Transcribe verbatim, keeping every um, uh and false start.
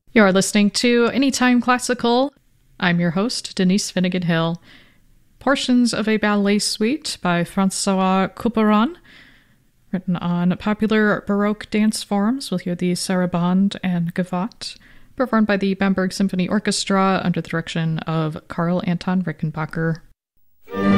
You're listening to Anytime Classical. I'm your host, Denise Finnegan Hill. Portions of a ballet suite by Francois Couperin, written on popular Baroque dance forms. We'll hear the Sarabande and Gavotte, performed by the Bamberg Symphony Orchestra under the direction of Karl Anton Rickenbacker.